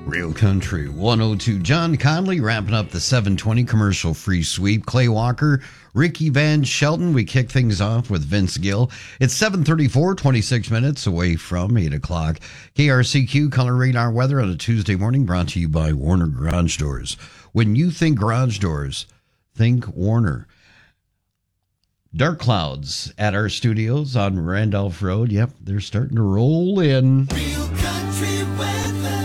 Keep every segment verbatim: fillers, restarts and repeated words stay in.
Real Country one oh two. John Conley wrapping up the seven twenty commercial free sweep. Clay Walker, Ricky Van Shelton. We kick things off with Vince Gill. It's seven thirty-four, twenty-six minutes away from eight o'clock. K R C Q Color Radar Weather on a Tuesday morning, brought to you by Warner Garage Doors. When you think garage doors, think Warner. Dark clouds at our studios on Randolph Road. Yep, they're starting to roll in. Real country weather.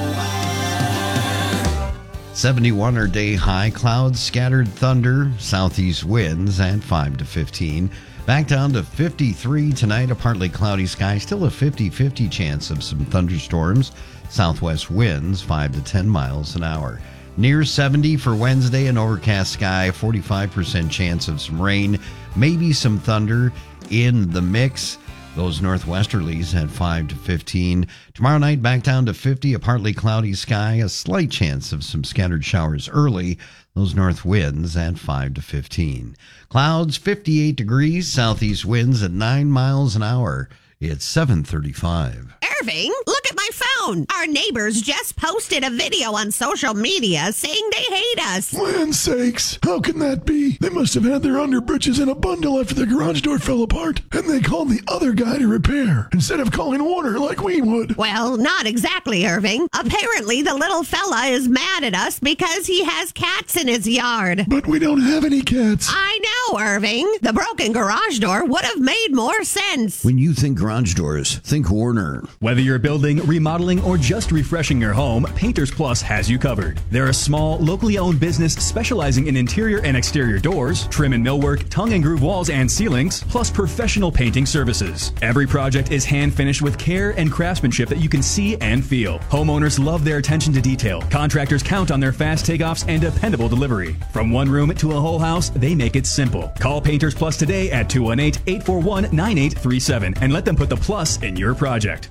seventy-one our day high. Clouds, scattered thunder, southeast winds at five to fifteen. Back down to fifty-three tonight. A partly cloudy sky. Still a fifty-fifty chance of some thunderstorms. Southwest winds five to ten miles an hour. Near seventy for Wednesday, an overcast sky, forty-five percent chance of some rain, maybe some thunder in the mix. Those northwesterlies at five to fifteen. Tomorrow night, back down to fifty, a partly cloudy sky, a slight chance of some scattered showers early. Those north winds at five to fifteen. Clouds, fifty-eight degrees, southeast winds at nine miles an hour. It's seven thirty-five. Irving, look at my phone. Our neighbors just posted a video on social media saying they hate us. Land sakes, how can that be? They must have had their underbritches in a bundle after the garage door fell apart, and they called the other guy to repair, instead of calling Warner like we would. Well, not exactly, Irving. Apparently, the little fella is mad at us because he has cats in his yard. But we don't have any cats. I know, Irving. The broken garage door would have made more sense. When you think garage doors, think Warner. Whether you're building, remodeling, or just refreshing your home, Painters Plus has you covered. They're a small, locally owned business specializing in interior and exterior doors, trim and millwork, tongue and groove walls and ceilings, plus professional painting services. Every project is hand finished with care and craftsmanship that you can see and feel. Homeowners love their attention to detail. Contractors count on their fast takeoffs and dependable delivery. From one room to a whole house, they make it simple. Call Painters Plus today at two one eight, eight four one, nine eight three seven and let them put the plus in your project.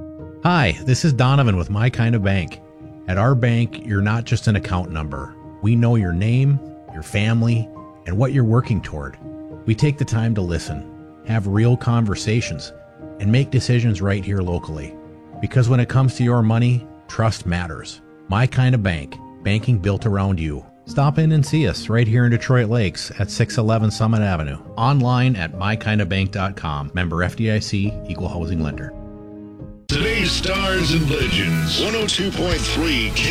Hi, this is Donovan with My Kind of Bank. At our bank, you're not just an account number. We know your name, your family, and what you're working toward. We take the time to listen, have real conversations, and make decisions right here locally. Because when it comes to your money, trust matters. My Kind of Bank, banking built around you. Stop in and see us right here in Detroit Lakes at six eleven Summit Avenue. Online at my kind of bank dot com. Member F D I C, Equal Housing Lender. Today's Stars and Legends, one oh two point three